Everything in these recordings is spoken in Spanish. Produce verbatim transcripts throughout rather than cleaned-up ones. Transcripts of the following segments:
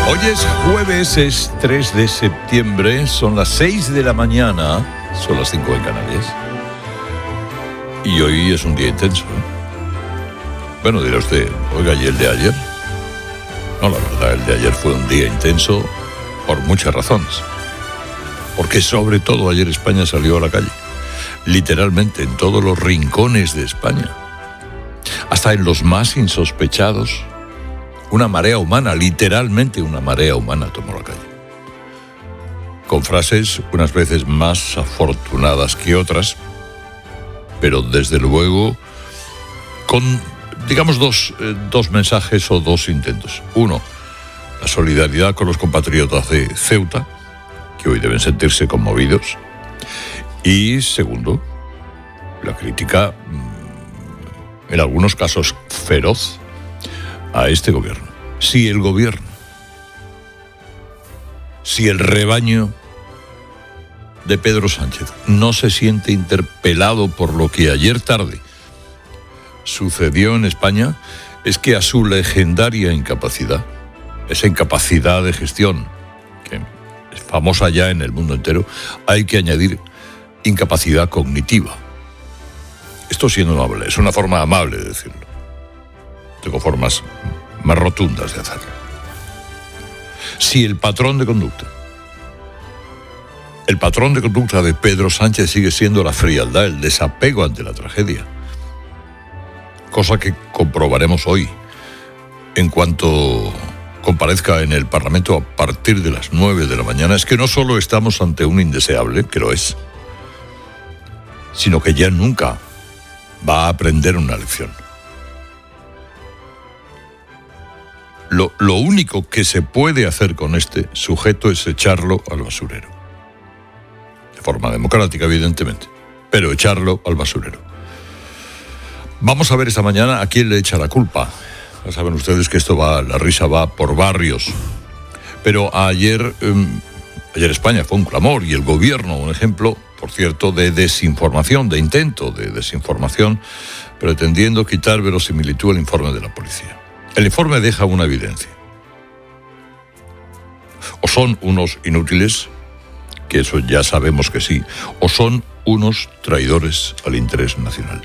Hoy es jueves, es tres de septiembre, son las seis de la mañana, son las cinco en Canarias. Y hoy es un día intenso, ¿eh? Bueno, dirá usted, oiga, ¿y el de ayer? No, la verdad, el de ayer fue un día intenso por muchas razones. Porque sobre todo ayer España salió a la calle. Literalmente en todos los rincones de España. Hasta en los más insospechados. Una marea humana, literalmente una marea humana tomó la calle. Con frases unas veces más afortunadas que otras, pero desde luego con, digamos, dos, eh, dos mensajes o dos intentos. Uno, la solidaridad con los compatriotas de Ceuta, que hoy deben sentirse conmovidos. Y segundo, la crítica, en algunos casos feroz, a este gobierno. Si el gobierno, si el rebaño de Pedro Sánchez no se siente interpelado por lo que ayer tarde sucedió en España, es que a su legendaria incapacidad, esa incapacidad de gestión, que es famosa ya en el mundo entero, hay que añadir incapacidad cognitiva. Esto siendo amable, es una forma amable de decirlo. Tengo formas más rotundas de hacerlo. Si el patrón de conducta, el patrón de conducta de Pedro Sánchez sigue siendo la frialdad, el desapego ante la tragedia, cosa que comprobaremos hoy en cuanto comparezca en el Parlamento a partir de las nueve de la mañana, es que no solo estamos ante un indeseable, que lo es, sino que ya nunca va a aprender una lección. Lo, lo único que se puede hacer con este sujeto es echarlo al basurero. De forma democrática, evidentemente, pero echarlo al basurero. Vamos a ver esta mañana a quién le echa la culpa. Ya saben ustedes que esto va, la risa va por barrios. Pero ayer, eh, ayer España fue un clamor y el gobierno, un ejemplo, por cierto, de desinformación, de intento de desinformación, pretendiendo quitar verosimilitud al informe de la policía. El informe deja una evidencia. O son unos inútiles, que eso ya sabemos que sí, o son unos traidores al interés nacional.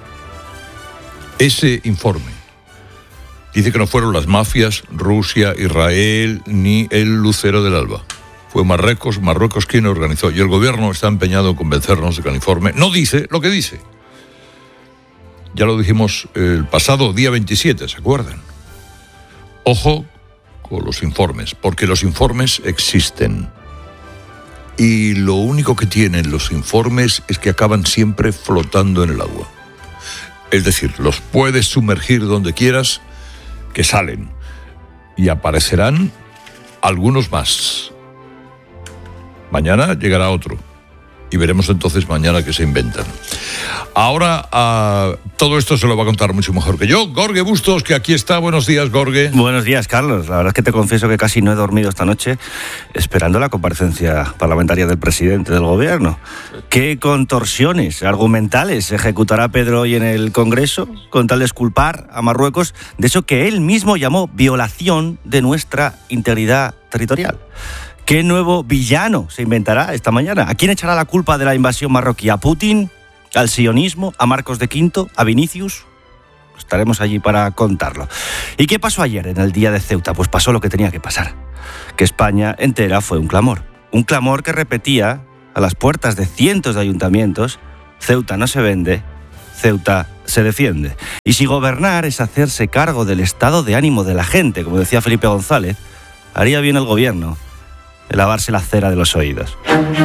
Ese informe dice que no fueron las mafias, Rusia, Israel, ni el Lucero del Alba. Fue Marruecos, Marruecos quien organizó. Y el gobierno está empeñado en convencernos de que el informe no dice lo que dice. Ya lo dijimos el pasado día veintisiete, ¿se acuerdan? Ojo con los informes, porque los informes existen. Y lo único que tienen los informes es que acaban siempre flotando en el agua. Es decir, los puedes sumergir donde quieras, que salen. Y aparecerán algunos más. Mañana llegará otro. Y veremos entonces mañana qué se inventan. Ahora, uh, todo esto se lo va a contar mucho mejor que yo. Jorge Bustos, que aquí está. Buenos días, Jorge. Buenos días, Carlos. La verdad es que te confieso que casi no he dormido esta noche esperando la comparecencia parlamentaria del presidente del gobierno. ¿Qué contorsiones argumentales ejecutará Pedro hoy en el Congreso con tal de exculpar a Marruecos de eso que él mismo llamó violación de nuestra integridad territorial? ¿Qué nuevo villano se inventará esta mañana? ¿A quién echará la culpa de la invasión marroquí? ¿A Putin? ¿Al sionismo? ¿A Marcos de Quinto? ¿A Vinicius? Estaremos allí para contarlo. ¿Y qué pasó ayer en el día de Ceuta? Pues pasó lo que tenía que pasar. Que España entera fue un clamor. Un clamor que repetía a las puertas de cientos de ayuntamientos: Ceuta no se vende, Ceuta se defiende. Y si gobernar es hacerse cargo del estado de ánimo de la gente, como decía Felipe González, haría bien el gobierno de lavarse la cera de los oídos.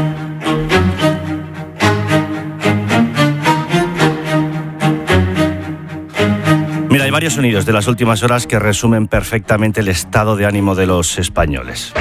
Mira, hay varios sonidos de las últimas horas que resumen perfectamente el estado de ánimo de los españoles.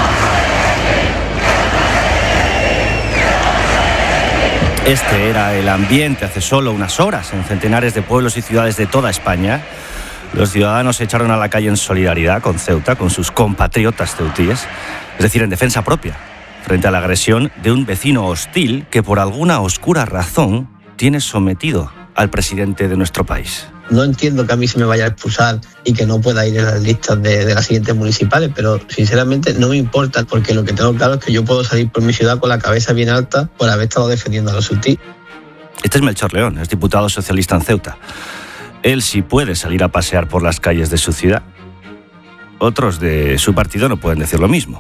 Este era el ambiente hace solo unas horas en centenares de pueblos y ciudades de toda España. Los ciudadanos se echaron a la calle en solidaridad con Ceuta, con sus compatriotas ceutíes, es decir, en defensa propia, frente a la agresión de un vecino hostil que por alguna oscura razón tiene sometido al presidente de nuestro país. No entiendo que a mí se me vaya a expulsar y que no pueda ir en las listas de, de las siguientes municipales, pero sinceramente no me importa, porque lo que tengo claro es que yo puedo salir por mi ciudad con la cabeza bien alta por haber estado defendiendo a los ceutí. Este es Melchor León, es diputado socialista en Ceuta. Él sí puede salir a pasear por las calles de su ciudad. Otros de su partido no pueden decir lo mismo.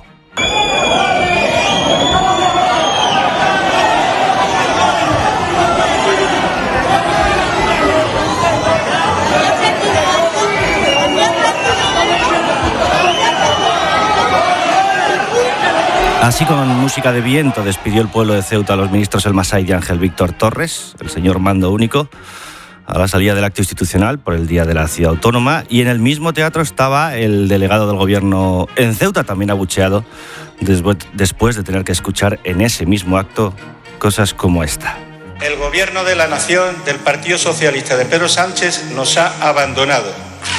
Así, con música de viento, despidió el pueblo de Ceuta a los ministros El Masai y Ángel Víctor Torres, el señor mando único, a la salida del acto institucional por el Día de la Ciudad Autónoma. Y en el mismo teatro estaba el delegado del gobierno en Ceuta, también abucheado, después de tener que escuchar en ese mismo acto cosas como esta. El gobierno de la nación del Partido Socialista de Pedro Sánchez nos ha abandonado.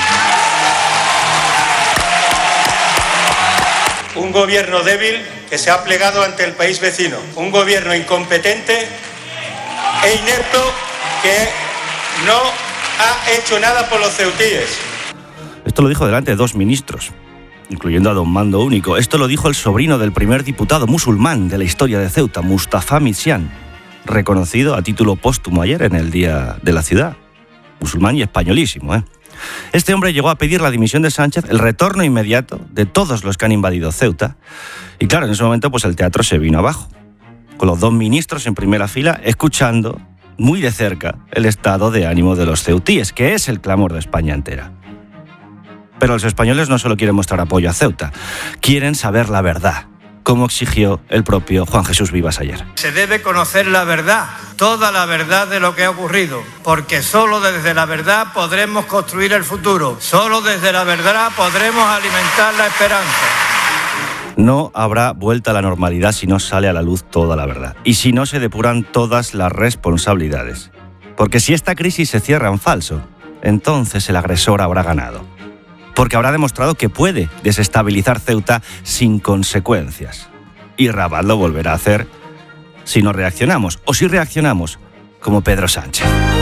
Un gobierno débil que se ha plegado ante el país vecino. Un gobierno incompetente e inepto que no ha hecho nada por los ceutíes. Esto lo dijo delante de dos ministros, incluyendo a don Mando Único. Esto lo dijo el sobrino del primer diputado musulmán de la historia de Ceuta, Mustafa Misián, reconocido a título póstumo ayer en el Día de la Ciudad. Musulmán y españolísimo, ¿eh? Este hombre llegó a pedir la dimisión de Sánchez, el retorno inmediato de todos los que han invadido Ceuta. Y claro, en ese momento pues el teatro se vino abajo, con los dos ministros en primera fila escuchando muy de cerca el estado de ánimo de los ceutíes, que es el clamor de España entera. Pero los españoles no solo quieren mostrar apoyo a Ceuta, quieren saber la verdad, como exigió el propio Juan Jesús Vivas ayer. Se debe conocer la verdad, toda la verdad de lo que ha ocurrido, porque solo desde la verdad podremos construir el futuro, solo desde la verdad podremos alimentar la esperanza. No habrá vuelta a la normalidad si no sale a la luz toda la verdad y si no se depuran todas las responsabilidades. Porque si esta crisis se cierra en falso, entonces el agresor habrá ganado. Porque habrá demostrado que puede desestabilizar Ceuta sin consecuencias. Y Rabat lo volverá a hacer si no reaccionamos, o si reaccionamos como Pedro Sánchez.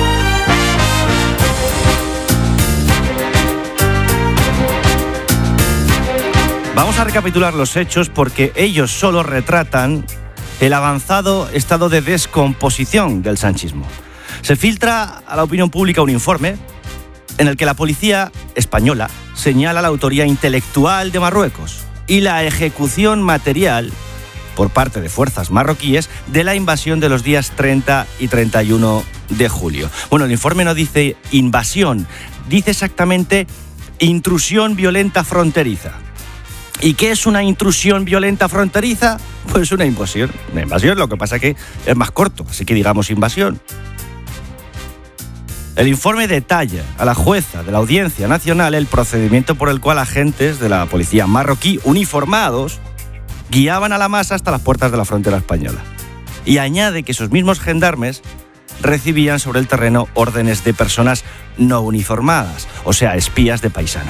Vamos a recapitular los hechos porque ellos solo retratan el avanzado estado de descomposición del sanchismo. Se filtra a la opinión pública un informe en el que la policía española señala la autoría intelectual de Marruecos y la ejecución material por parte de fuerzas marroquíes de la invasión de los días treinta y treinta y uno de julio. Bueno, el informe no dice invasión, dice exactamente intrusión violenta fronteriza. ¿Y qué es una intrusión violenta fronteriza? Pues una invasión. Una invasión, lo que pasa que es más corto, así que digamos invasión. El informe detalla a la jueza de la Audiencia Nacional el procedimiento por el cual agentes de la policía marroquí uniformados guiaban a la masa hasta las puertas de la frontera española. Y añade que esos mismos gendarmes recibían sobre el terreno órdenes de personas no uniformadas, o sea, espías de paisano.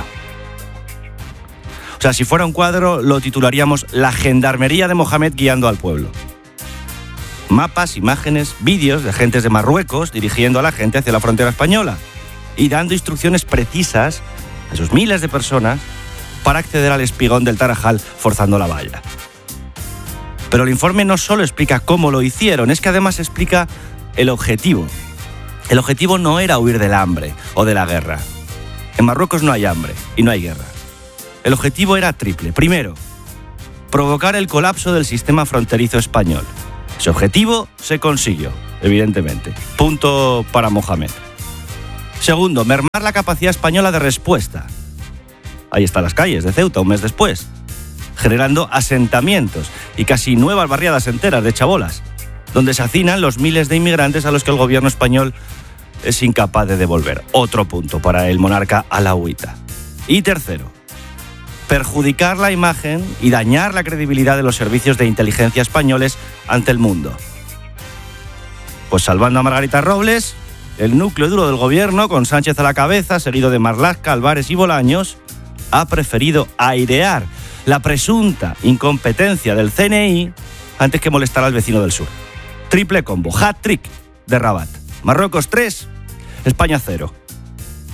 O sea, si fuera un cuadro, lo titularíamos La Gendarmería de Mohamed guiando al pueblo. Mapas, imágenes, vídeos de agentes de Marruecos dirigiendo a la gente hacia la frontera española y dando instrucciones precisas a esos miles de personas para acceder al espigón del Tarajal forzando la valla. Pero el informe no solo explica cómo lo hicieron, es que además explica el objetivo. El objetivo no era huir del hambre o de la guerra. En Marruecos no hay hambre y no hay guerra. El objetivo era triple. Primero, provocar el colapso del sistema fronterizo español. Ese objetivo se consiguió, evidentemente. Punto para Mohamed. Segundo, mermar la capacidad española de respuesta. Ahí están las calles de Ceuta un mes después, generando asentamientos y casi nuevas barriadas enteras de chabolas, donde se hacinan los miles de inmigrantes a los que el gobierno español es incapaz de devolver. Otro punto para el monarca alauita. Y tercero, perjudicar la imagen y dañar la credibilidad de los servicios de inteligencia españoles ante el mundo. Pues salvando a Margarita Robles, el núcleo duro del gobierno, con Sánchez a la cabeza, seguido de Marlaska, Álvarez y Bolaños, ha preferido airear la presunta incompetencia del C N I antes que molestar al vecino del sur. Triple combo, hat-trick de Rabat. Marruecos tres, España cero.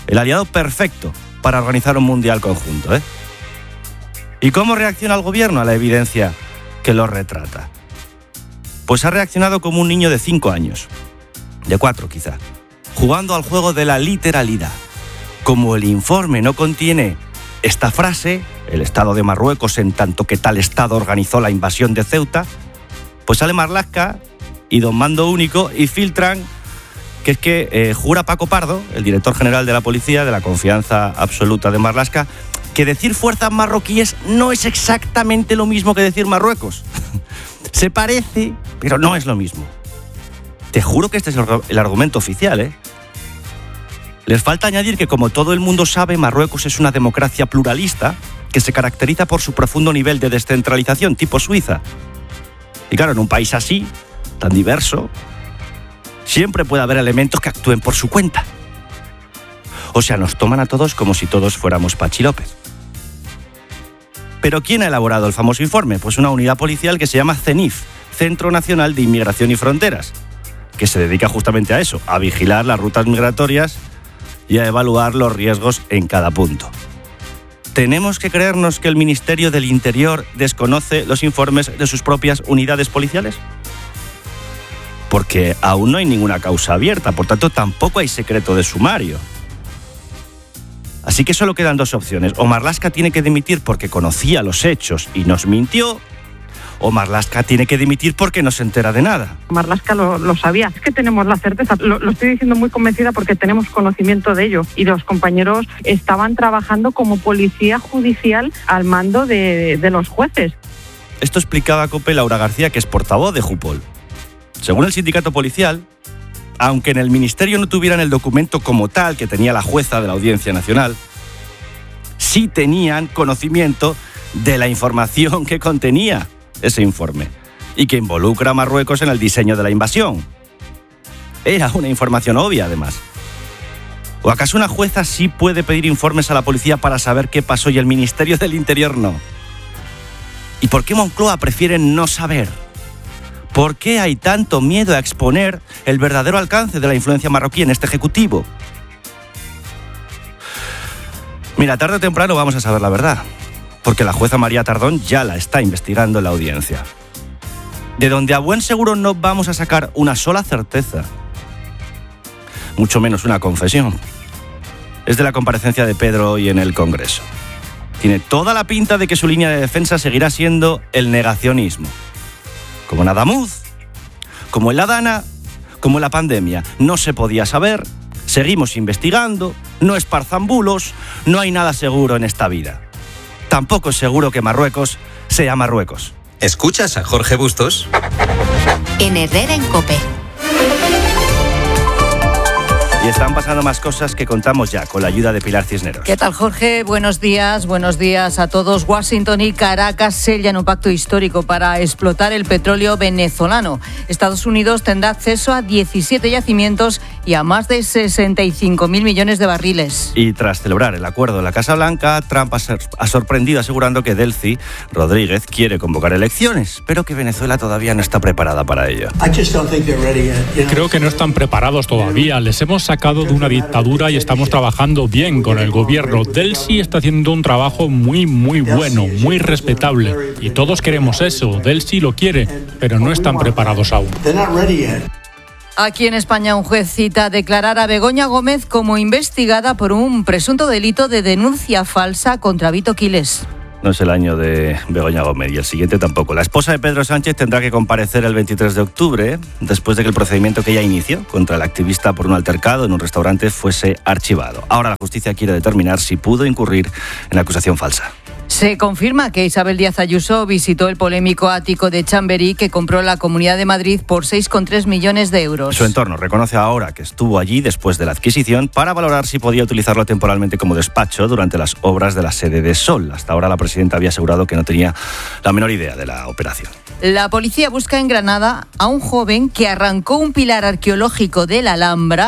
El aliado perfecto para organizar un mundial conjunto, ¿eh? ¿Y cómo reacciona el gobierno a la evidencia que lo retrata? Pues ha reaccionado como un niño de cinco años, de cuatro quizá, jugando al juego de la literalidad. Como el informe no contiene esta frase, el Estado de Marruecos en tanto que tal Estado organizó la invasión de Ceuta, pues sale Marlaska y don Mando Único y filtran que es que eh, jura Paco Pardo, el director general de la policía, de la confianza absoluta de Marlaska, que decir fuerzas marroquíes no es exactamente lo mismo que decir Marruecos. Se parece, pero no es lo mismo. Te juro que este es el argumento oficial, ¿eh? Les falta añadir que, como todo el mundo sabe, Marruecos es una democracia pluralista que se caracteriza por su profundo nivel de descentralización, tipo Suiza. Y claro, en un país así, tan diverso, siempre puede haber elementos que actúen por su cuenta. O sea, nos toman a todos como si todos fuéramos Pachi López. ¿Pero quién ha elaborado el famoso informe? Pues una unidad policial que se llama CENIF, Centro Nacional de Inmigración y Fronteras, que se dedica justamente a eso, a vigilar las rutas migratorias y a evaluar los riesgos en cada punto. ¿Tenemos que creernos que el Ministerio del Interior desconoce los informes de sus propias unidades policiales? Porque aún no hay ninguna causa abierta, por tanto tampoco hay secreto de sumario. Así que solo quedan dos opciones. O Marlaska tiene que dimitir porque conocía los hechos y nos mintió, o Marlaska tiene que dimitir porque no se entera de nada. Marlaska lo, lo sabía. Es que tenemos la certeza. Lo, lo estoy diciendo muy convencida porque tenemos conocimiento de ello. Y los compañeros estaban trabajando como policía judicial al mando de, de los jueces. Esto explicaba a COPE Laura García, que es portavoz de Jupol. Según el sindicato policial, aunque en el ministerio no tuvieran el documento como tal que tenía la jueza de la Audiencia Nacional, sí tenían conocimiento de la información que contenía ese informe y que involucra a Marruecos en el diseño de la invasión. Era una información obvia, además. ¿O acaso una jueza sí puede pedir informes a la policía para saber qué pasó y el Ministerio del Interior no? ¿Y por qué Moncloa prefiere no saber? ¿Por qué hay tanto miedo a exponer el verdadero alcance de la influencia marroquí en este ejecutivo? Mira, tarde o temprano vamos a saber la verdad, porque la jueza María Tardón ya la está investigando en la audiencia. De donde a buen seguro no vamos a sacar una sola certeza, mucho menos una confesión, es de la comparecencia de Pedro hoy en el Congreso. Tiene toda la pinta de que su línea de defensa seguirá siendo el negacionismo. Como en Adamuz, como en la Dana, como en la pandemia. No se podía saber, seguimos investigando, no esparzan bulos, no hay nada seguro en esta vida. Tampoco es seguro que Marruecos sea Marruecos. ¿Escuchas a Jorge Bustos? En Herrera en COPE. Y están pasando más cosas que contamos ya con la ayuda de Pilar Cisneros. ¿Qué tal, Jorge? Buenos días, buenos días a todos. Washington y Caracas sellan un pacto histórico para explotar el petróleo venezolano. Estados Unidos tendrá acceso a diecisiete yacimientos y a más de sesenta y cinco mil millones de barriles. Y tras celebrar el acuerdo en la Casa Blanca, Trump ha sorprendido asegurando que Delcy Rodríguez quiere convocar elecciones, pero que Venezuela todavía no está preparada para ello. Creo que no están preparados todavía. Les hemos sacado de una dictadura y estamos trabajando bien con el gobierno. Delcy está haciendo un trabajo muy, muy bueno, muy respetable. Y todos queremos eso. Delcy lo quiere, pero no están preparados aún. Aquí en España, un juez cita a declarar a Begoña Gómez como investigada por un presunto delito de denuncia falsa contra Vito Quiles. No es el año de Begoña Gómez y el siguiente tampoco. La esposa de Pedro Sánchez tendrá que comparecer el veintitrés de octubre, después de que el procedimiento que ella inició contra el activista por un altercado en un restaurante fuese archivado. Ahora la justicia quiere determinar si pudo incurrir en acusación falsa. Se confirma que Isabel Díaz Ayuso visitó el polémico ático de Chamberí que compró la Comunidad de Madrid por seis coma tres millones de euros. Su entorno reconoce ahora que estuvo allí después de la adquisición para valorar si podía utilizarlo temporalmente como despacho durante las obras de la sede de Sol. Hasta ahora la presidenta había asegurado que no tenía la menor idea de la operación. La policía busca en Granada a un joven que arrancó un pilar arqueológico de la Alhambra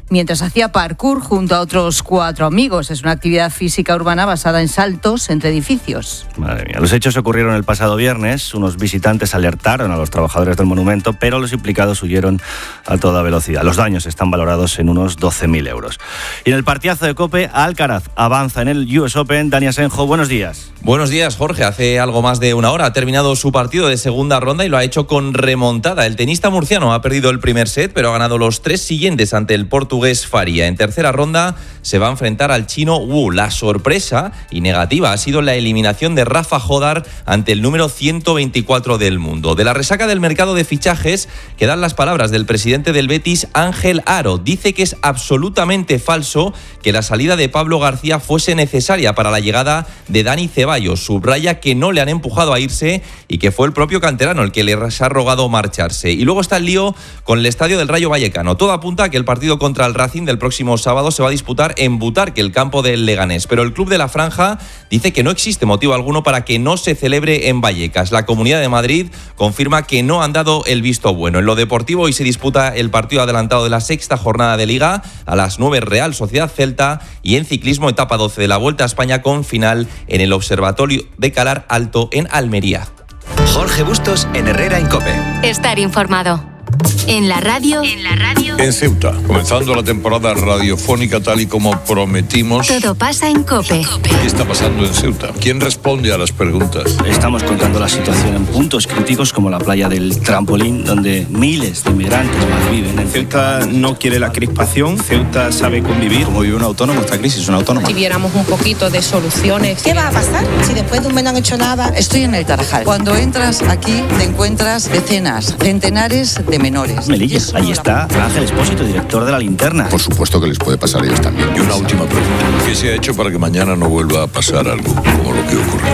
mientras hacía parkour junto a otros cuatro amigos. Es una actividad física urbana basada en saltos entre edificios. Madre mía. Los hechos ocurrieron el pasado viernes. Unos visitantes alertaron a los trabajadores del monumento, pero los implicados huyeron a toda velocidad. Los daños están valorados en unos doce mil euros. Y en el partidazo de COPE, Alcaraz avanza en el U S Open. Dani Asenjo, buenos días. Buenos días, Jorge. Hace algo más de una hora ha terminado su partido de segunda ronda y lo ha hecho con remontada. El tenista murciano ha perdido el primer set, pero ha ganado los tres siguientes ante el portugués Faria. En tercera ronda se va a enfrentar al chino Wu. La sorpresa y negativa ha sido la eliminación de Rafa Jodar ante el número ciento veinticuatro del mundo. De la resaca del mercado de fichajes quedan las palabras del presidente del Betis, Ángel Aro. Dice que es absolutamente falso que la salida de Pablo García fuese necesaria para la llegada de Dani Ceballos. Subraya que no le han empujado a irse y que fue el propio canterano el que les ha rogado marcharse. Y luego está el lío con el estadio del Rayo Vallecano. Todo apunta a que el partido contra el Racing del próximo sábado se va a disputar en Butarque, el campo del Leganés. Pero el club de la Franja dice que no existe motivo alguno para que no se celebre en Vallecas. La Comunidad de Madrid confirma que no han dado el visto bueno. En lo deportivo, hoy se disputa el partido adelantado de la sexta jornada de Liga. A las nueve, Real Sociedad Celta. Y en ciclismo, etapa doce de la Vuelta a España con final en el Observatorio de Calar Alto en Almería. Jorge Bustos en Herrera en COPE. Estar informado. En la radio. En la radio. En Ceuta, comenzando la temporada radiofónica tal y como prometimos. Todo pasa en COPE. ¿Qué está pasando en Ceuta? ¿Quién responde a las preguntas? Estamos contando la situación en puntos críticos como la playa del Trampolín, donde miles de inmigrantes malviven. En Ceuta no quiere la crispación, Ceuta sabe convivir. Como vive un autónomo, esta crisis es un autónomo. Si viéramos un poquito de soluciones. ¿Qué va a pasar si después de un mes no han hecho nada? Estoy en el Tarajal. Cuando entras aquí te encuentras decenas, centenares de menores. Melilla, ahí está Ángel Espósito, director de La Linterna. Por supuesto que les puede pasar a ellos también. Y una última pregunta. ¿Qué se ha hecho para que mañana no vuelva a pasar algo como lo que ocurrió?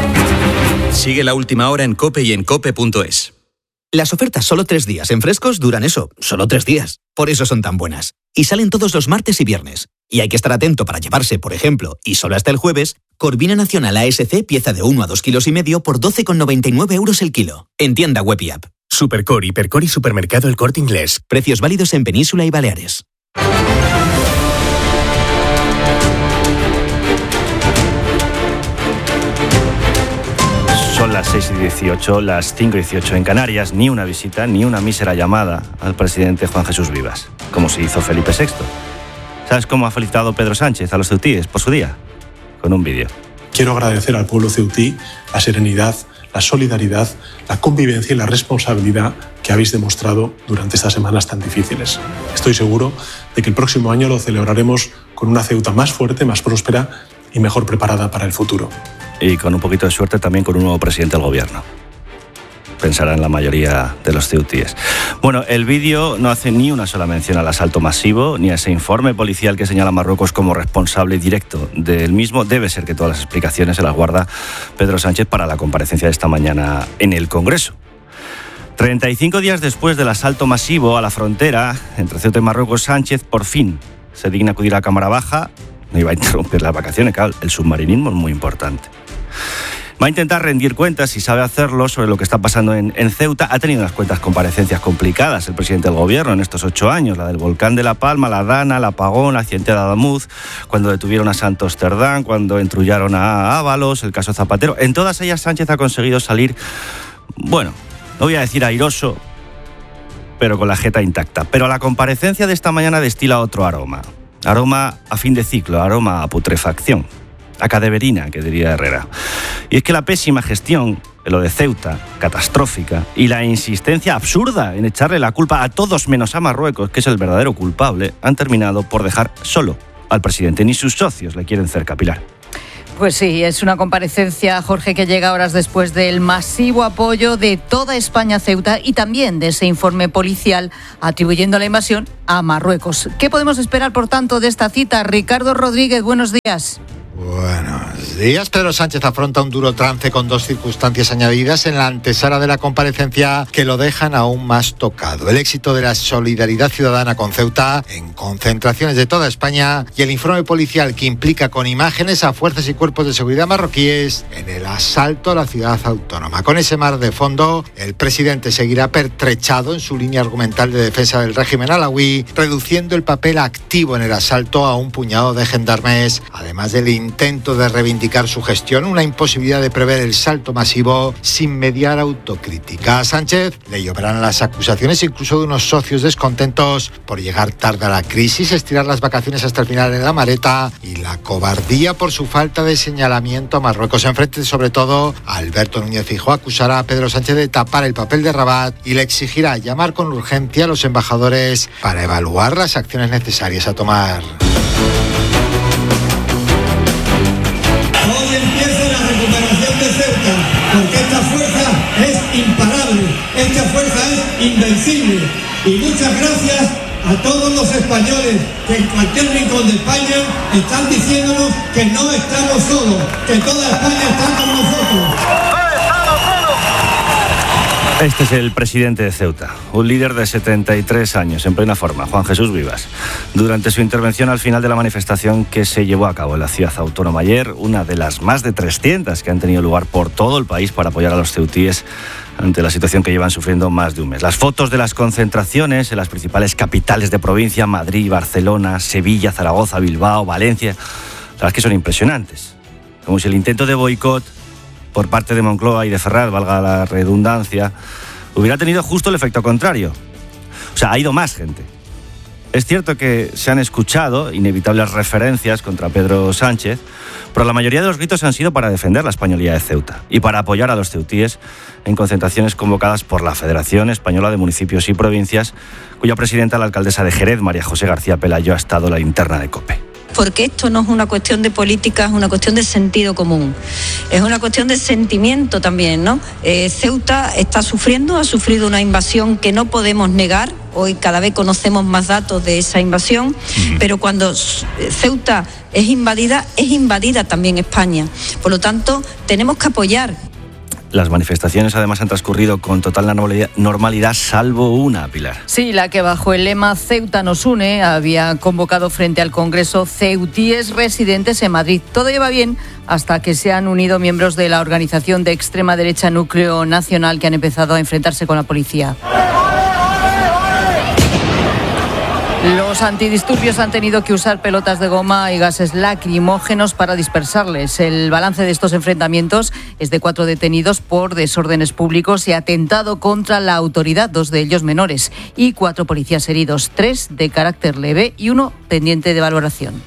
Sigue La Última Hora en COPE y en cope punto es. Las ofertas solo tres días en Frescos duran eso, solo tres días. Por eso son tan buenas. Y salen todos los martes y viernes. Y hay que estar atento para llevarse, por ejemplo, y solo hasta el jueves, Corvina Nacional A S C pieza de uno a dos kilos y medio por doce con noventa y nueve euros el kilo. En tienda web y app. Supercor, Hipercor y Supermercado El Corte Inglés. Precios válidos en Península y Baleares. Son las seis y dieciocho, las cinco y dieciocho en Canarias. Ni una visita, ni una mísera llamada al presidente Juan Jesús Vivas, como se hizo Felipe sexto. ¿Sabes cómo ha felicitado Pedro Sánchez a los ceutíes por su día? Con un vídeo. Quiero agradecer al pueblo ceutí la serenidad, la solidaridad, la convivencia y la responsabilidad que habéis demostrado durante estas semanas tan difíciles. Estoy seguro de que el próximo año lo celebraremos con una Ceuta más fuerte, más próspera y mejor preparada para el futuro. Y con un poquito de suerte también con un nuevo presidente del gobierno. Pensarán la mayoría de los ceutíes. Bueno, el vídeo no hace ni una sola mención al asalto masivo, ni a ese informe policial que señala a Marruecos como responsable directo del mismo. Debe ser que todas las explicaciones se las guarda Pedro Sánchez para la comparecencia de esta mañana en el Congreso. treinta y cinco días después del asalto masivo a la frontera entre Ceuta y Marruecos, Sánchez por fin se digna acudir a la Cámara Baja. No iba a interrumpir las vacaciones, claro, el submarinismo es muy importante. Va a intentar rendir cuentas, si sabe hacerlo, sobre lo que está pasando en, en Ceuta. Ha tenido unas cuantas comparecencias complicadas el presidente del gobierno en estos ocho años. La del volcán de La Palma, la Dana, el apagón, la accidente de Adamuz, cuando detuvieron a Santos Cerdán, cuando entrullaron a Ábalos, el caso Zapatero. En todas ellas Sánchez ha conseguido salir, bueno, no voy a decir airoso, pero con la jeta intacta. Pero la comparecencia de esta mañana destila otro aroma. Aroma a fin de ciclo, aroma a putrefacción. A cadeverina, que diría Herrera. Y es que la pésima gestión, lo de Ceuta, catastrófica, y la insistencia absurda en echarle la culpa a todos menos a Marruecos, que es el verdadero culpable, han terminado por dejar solo al presidente. Ni sus socios le quieren cerca, Pilar. Pues sí, es una comparecencia, Jorge, que llega horas después del masivo apoyo de toda España a Ceuta y también de ese informe policial atribuyendo la invasión a Marruecos. ¿Qué podemos esperar, por tanto, de esta cita? Ricardo Rodríguez, buenos días. Buenos Buenos días. Pedro Sánchez afronta un duro trance con dos circunstancias añadidas en la antesala de la comparecencia que lo dejan aún más tocado. El éxito de la solidaridad ciudadana con Ceuta en concentraciones de toda España y el informe policial que implica con imágenes a fuerzas y cuerpos de seguridad marroquíes en el asalto a la ciudad autónoma. Con ese mar de fondo, el presidente seguirá pertrechado en su línea argumental de defensa del régimen alawí, reduciendo el papel activo en el asalto a un puñado de gendarmes, además del intento de reivindicar su gestión, una imposibilidad de prever el salto masivo sin mediar autocrítica. A Sánchez le lloverán las acusaciones incluso de unos socios descontentos por llegar tarde a la crisis, estirar las vacaciones hasta el final en la maleta y la cobardía por su falta de señalamiento a Marruecos. Enfrente, sobre todo, Alberto Núñez Feijóo acusará a Pedro Sánchez de tapar el papel de Rabat y le exigirá llamar con urgencia a los embajadores para evaluar las acciones necesarias a tomar. Hoy empieza la recuperación de Ceuta, porque esta fuerza es imparable, esta fuerza es invencible. Y muchas gracias a todos los españoles que en cualquier rincón de España están diciéndonos que no estamos solos, que toda España está con nosotros. Este es el presidente de Ceuta, un líder de setenta y tres años, en plena forma, Juan Jesús Vivas. Durante su intervención al final de la manifestación que se llevó a cabo en la ciudad autónoma ayer, una de las más de trescientas que han tenido lugar por todo el país para apoyar a los ceutíes ante la situación que llevan sufriendo más de un mes. Las fotos de las concentraciones en las principales capitales de provincia, Madrid, Barcelona, Sevilla, Zaragoza, Bilbao, Valencia, la verdad es que son impresionantes. Como si el intento de boicot por parte de Moncloa y de Ferraz, valga la redundancia, hubiera tenido justo el efecto contrario. O sea, ha ido más gente. Es cierto que se han escuchado inevitables referencias contra Pedro Sánchez, pero la mayoría de los gritos han sido para defender la españolidad de Ceuta y para apoyar a los ceutíes en concentraciones convocadas por la Federación Española de Municipios y Provincias, cuya presidenta, la alcaldesa de Jerez, María José García Pelayo, ha estado la linterna de COPE. Porque esto no es una cuestión de política, es una cuestión de sentido común. Es una cuestión de sentimiento también, ¿no? Eh, Ceuta está sufriendo, ha sufrido una invasión que no podemos negar. Hoy cada vez conocemos más datos de esa invasión, mm. pero cuando Ceuta es invadida, es invadida también España. Por lo tanto, tenemos que apoyar. Las manifestaciones además han transcurrido con total normalidad, normalidad, salvo una, Pilar. Sí, la que bajo el lema Ceuta nos une había convocado frente al Congreso ceutíes residentes en Madrid. Todo lleva bien hasta que se han unido miembros de la organización de extrema derecha Núcleo Nacional, que han empezado a enfrentarse con la policía. Los antidisturbios han tenido que usar pelotas de goma y gases lacrimógenos para dispersarles. El balance de estos enfrentamientos es de cuatro detenidos por desórdenes públicos y atentado contra la autoridad, dos de ellos menores, y cuatro policías heridos, tres de carácter leve y uno pendiente de valoración.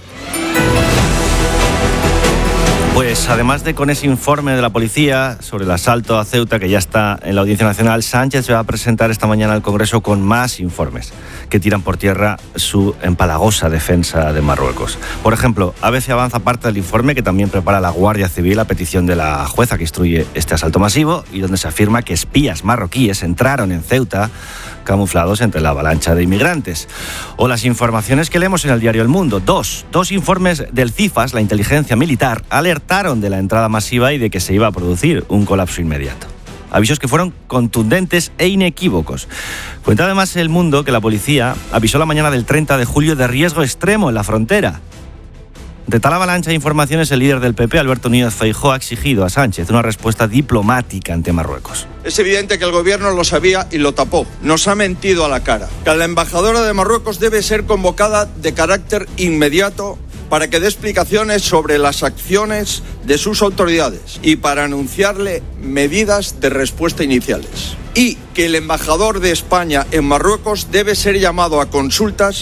Pues además de con ese informe de la policía sobre el asalto a Ceuta, que ya está en la Audiencia Nacional, Sánchez se va a presentar esta mañana al Congreso con más informes que tiran por tierra su empalagosa defensa de Marruecos. Por ejemplo, A B C avanza parte del informe que también prepara la Guardia Civil a petición de la jueza que instruye este asalto masivo y donde se afirma que espías marroquíes entraron en Ceuta camuflados entre la avalancha de inmigrantes. O las informaciones que leemos en el diario El Mundo. Dos, dos informes del CIFAS, la inteligencia militar, alertaron de la entrada masiva y de que se iba a producir un colapso inmediato. Avisos que fueron contundentes e inequívocos. Cuenta además El Mundo que la policía avisó la mañana del treinta de julio de riesgo extremo en la frontera. De tal avalancha de informaciones, el líder del P P, Alberto Núñez Feijóo, ha exigido a Sánchez una respuesta diplomática ante Marruecos. Es evidente que el gobierno lo sabía y lo tapó. Nos ha mentido a la cara. Que la embajadora de Marruecos debe ser convocada de carácter inmediato para que dé explicaciones sobre las acciones de sus autoridades y para anunciarle medidas de respuesta iniciales. Y que el embajador de España en Marruecos debe ser llamado a consultas.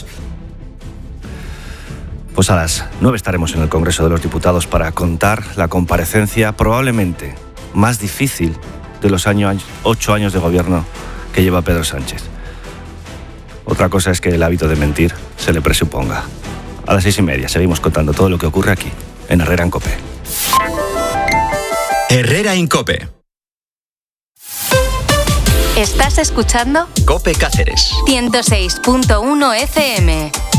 Pues a las nueve estaremos en el Congreso de los Diputados para contar la comparecencia probablemente más difícil de los años, ocho años de gobierno que lleva Pedro Sánchez. Otra cosa es que el hábito de mentir se le presuponga. A las seis y media seguimos contando todo lo que ocurre aquí, en Herrera en COPE. Herrera en COPE. ¿Estás escuchando? COPE Cáceres. ciento seis punto uno F M.